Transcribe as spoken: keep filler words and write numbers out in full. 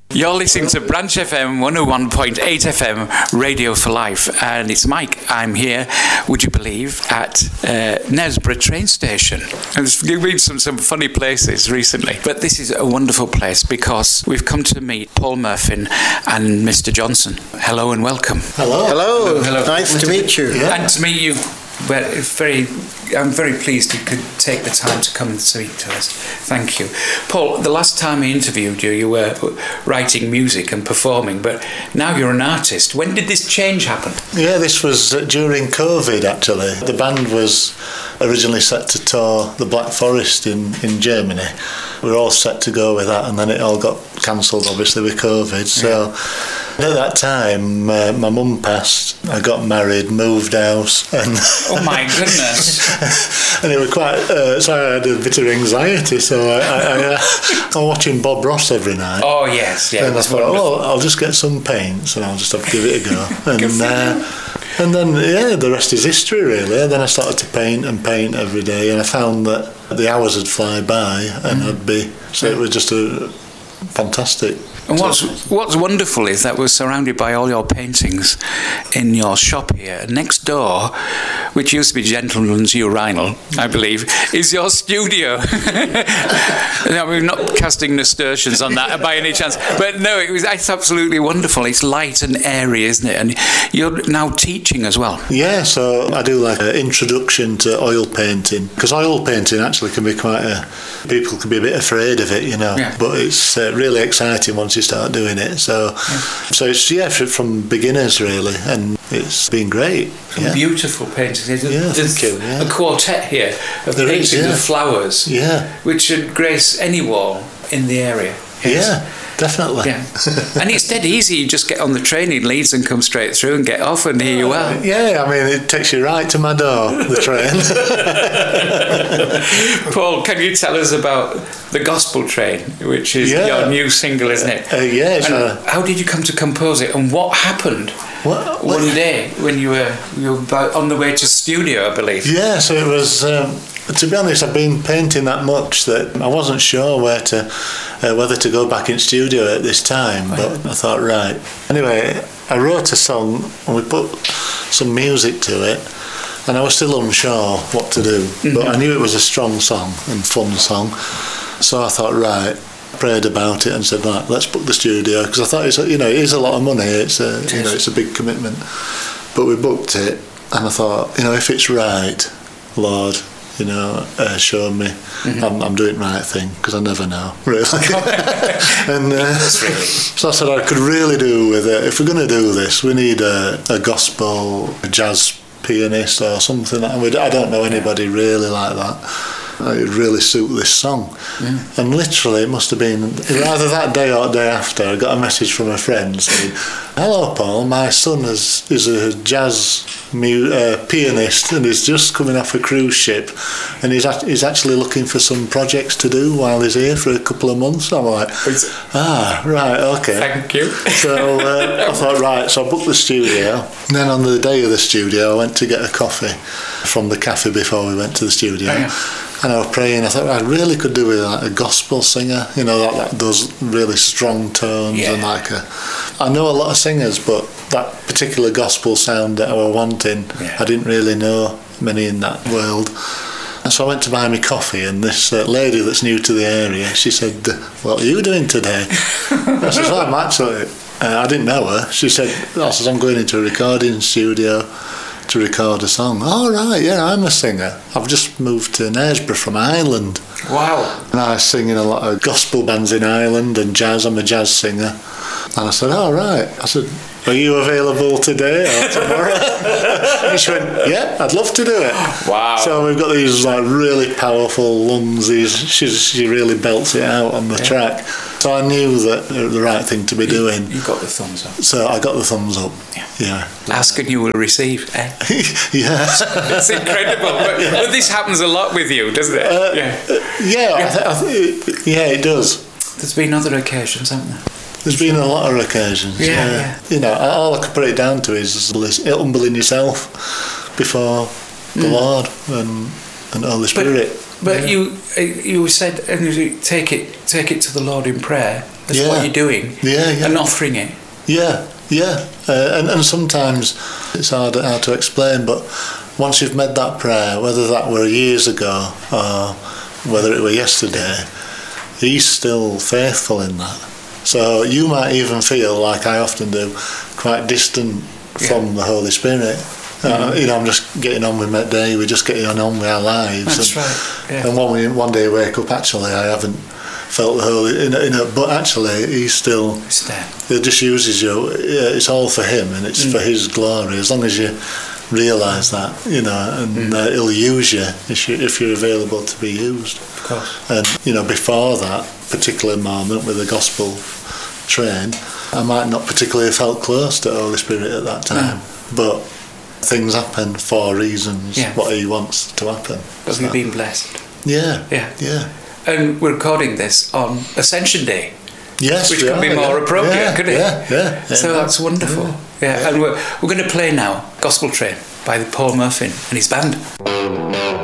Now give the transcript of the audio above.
You're listening to Branch F M one oh one point eight F M, Radio for Life, and it's Mike. I'm here, would you believe, at uh, Knaresborough train station. And we've been some, some funny places recently, but this is a wonderful place because we've come to meet Paul Murphy and Mister Johnson. Hello and welcome. Hello. Hello. Hello. Nice to meet you. Yeah. And to meet you. Well, it's very, I'm very pleased you could take the time to come and speak to us. Thank you. Paul, the last time I interviewed you, you were writing music and performing, but now you're an artist. When did this change happen? Yeah, this was during COVID, actually. The band was originally set to tour the Black Forest in, in Germany. We were all set to go with that, and then it all got cancelled, obviously, with COVID. So yeah. At that time, uh, my mum passed, I got married, moved house, and... Oh my goodness! And it was quite... Uh, so I had a bit of anxiety, so I, I, I, uh, I'm watching Bob Ross every night. Oh, yes, yeah. And I thought, oh, I'll just get some paints, and I'll just have to give it a go. And, uh, and then, yeah, the rest is history, really. And then I started to paint and paint every day, and I found that the hours would fly by, and mm. I'd be... So it was just a fantastic... And what's what's wonderful is that we're surrounded by all your paintings in your shop here. Next door, which used to be Gentleman's Urinal, I believe, is your studio. Now, we're not casting nasturtiums on that by any chance, but no, it was it's absolutely wonderful. It's light and airy, isn't it? And you're now teaching as well. Yeah, so I do like an introduction to oil painting, because oil painting actually can be quite a... People can be a bit afraid of it, you know, yeah. But it's uh, really exciting once you start doing it. So, yeah. so it's yeah from beginners really, and it's been great. Yeah. Beautiful paintings. There's, yeah, there's thank you, yeah. a quartet here of there paintings is, yeah. of flowers, yeah, which should grace any wall in the area. Yes. Yeah. Definitely. Yeah. And it's dead easy. You just get on the train in Leeds and come straight through and get off, and here you are. Yeah, I mean, it takes you right to my door, the train. Paul, can you tell us about the Gospel Train, which is yeah. your new single, isn't it? Uh, yeah. And uh, how did you come to compose it, and what happened what, what? one day when you were you were about on the way to studio, I believe? Yeah, so it was... Um, to be honest, I've been painting that much that I wasn't sure where to, uh, whether to go back in studio at this time, but I thought, right. Anyway, I wrote a song and we put some music to it, and I was still unsure what to do, mm-hmm. but I knew it was a strong song and fun song, so I thought, right, prayed about it and said, right, let's book the studio, because I thought, it's, you know, it is a lot of money, it's a, you know, it's a big commitment, but we booked it, and I thought, you know, if it's right, Lord, you know, uh, show me mm-hmm. I'm, I'm doing the right thing, because I never know, really. And uh, so I said I could really do with it. If we're going to do this, we need a, a gospel, a jazz pianist or something. And I don't know anybody really like that. It would really suit this song. Yeah. And literally, it must have been either that day or the day after, I got a message from a friend saying, hello Paul, my son is, is a jazz mu- uh, pianist and he's just coming off a cruise ship, and he's, act- he's actually looking for some projects to do while he's here for a couple of months. I'm like, ah, right, okay. Thank you. So uh, I thought, right, so I booked the studio. And then on the day of the studio, I went to get a coffee from the cafe before we went to the studio. Oh, yeah. And I was praying, I thought I really could do with like a gospel singer, you know, that, that does really strong tones, yeah. And like a... I know a lot of singers, but that particular gospel sound that I was wanting, yeah. I didn't really know many in that world. And so I went to buy me coffee, and this uh, lady that's new to the area, she said, what are you doing today? I said, well, I'm actually... Uh, I didn't know her. She said, I said, I'm going into a recording studio to record a song. Oh, right, yeah, I'm a singer. I've just moved to Knaresborough from Ireland. Wow. And I sing in a lot of gospel bands in Ireland and jazz. I'm a jazz singer. And I said, oh, right. I said, are you available today or tomorrow? And she went, yeah, I'd love to do it. Wow. So we've got these like really powerful lungs. These, she's, she really belts it out on the yeah. track. So I knew that the right thing to be you, doing. You got the thumbs up. So I got the thumbs up. Yeah. yeah. Ask and you will receive. Eh? Yeah. It's incredible. But, yeah. but this happens a lot with you, doesn't it? Uh, yeah. Uh, yeah. yeah. I th- I th- it, yeah, it does. There's been other occasions, haven't there? There's been a lot of occasions. Yeah, yeah. yeah. You know, all I could put it down to is humbling yourself before the mm. Lord and, and Holy Spirit. But But yeah. you uh, you said and you take it take it to the Lord in prayer. That's Yeah. what you're doing. Yeah, yeah. And offering it. Yeah, yeah. Uh, and, and sometimes it's hard, hard to explain, but once you've made that prayer, whether that were years ago or whether it were yesterday, he's still faithful in that. So you might even feel, like I often do, quite distant Yeah. from the Holy Spirit. Uh, you know, I'm just getting on with my day, we're just getting on with our lives. That's and, right. Yeah. And one, we, one day I wake up, actually, I haven't felt the Holy, you know, you know, but actually he's still, It's there. he just uses you, yeah, it's all for him and it's Mm. for his glory, as long as you realise that, you know, and Mm. uh, he'll use you if, you if you're available to be used. Of course. And, you know, before that particular moment with the gospel train, I might not particularly have felt close to the Holy Spirit at that time, but things happen for reasons, Yeah. what he wants to happen. Because So, we've been blessed. yeah, Yeah. yeah. And we're recording this on Ascension Day, Yes, which we could be are, more yeah. appropriate, yeah, couldn't it? Yeah, yeah. So yeah. that's wonderful. Yeah. And we're, we're going to play now Gospel Train by Paul Murphy and his band.